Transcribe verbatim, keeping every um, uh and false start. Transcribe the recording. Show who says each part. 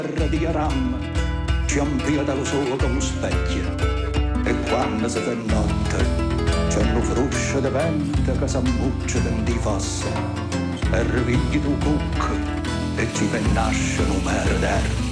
Speaker 1: terra di Aram ci ambia dallo sole come specchio e quando si fa notte c'è una fruscia di vento che s'ammuccia dentro i fossi e rivigli tu cucco e ci pennasce un mare